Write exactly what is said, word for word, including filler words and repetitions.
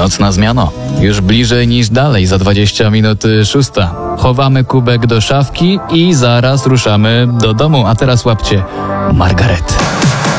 Nocna zmiano. Już bliżej niż dalej, za dwadzieścia minut szósta. Chowamy kubek do szafki i zaraz ruszamy do domu. A teraz łapcie Margaret.